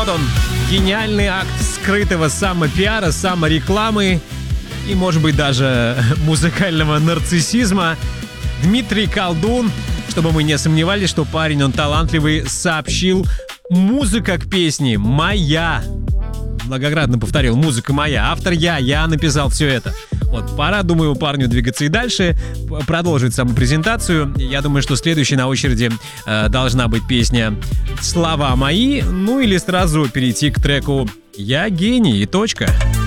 Вот он, гениальный акт скрытого самопиара, саморекламы и, может быть, даже музыкального нарциссизма. Дмитрий Колдун, чтобы мы не сомневались, что парень, он талантливый, сообщил: музыка к песне моя. Многократно повторил: музыка моя, автор я написал все это. Вот, пора, думаю, парню двигаться и дальше, продолжить самопрезентацию. Я думаю, что следующей на очереди должна быть песня «Слова мои», ну или сразу перейти к треку «Я гений» и точка.